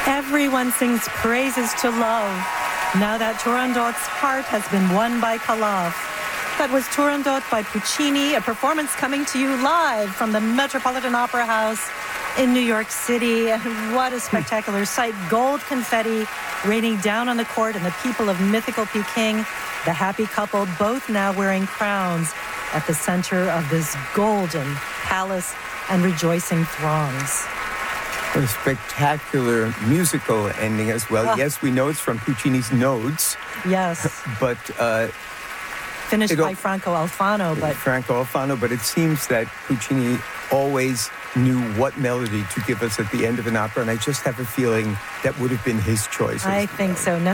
Everyone sings praises to love. Now that Turandot's heart has been won by Calaf. That was Turandot by Puccini, a performance coming to you live from the Metropolitan Opera House in New York City. And what a spectacular sight. Gold confetti raining down on the court and the people of mythical Peking, the happy couple, both now wearing crowns at the center of this golden palace and rejoicing throngs. What a spectacular musical ending as well. Yes, we know it's from Puccini's Nodes. Yes. But finished by Franco Alfano, but it seems that Puccini always knew what melody to give us at the end of an opera, and I just have a feeling that would have been his choice. I think so.